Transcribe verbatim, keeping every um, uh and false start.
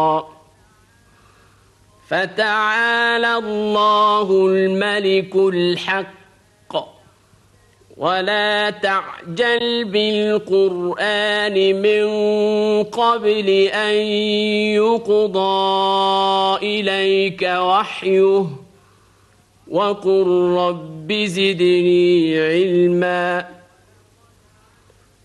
فتعالى الله الملك الحق ولا تعجل بالقرآن من قبل أن يقضى إليك وحيه وقل رب زدني علما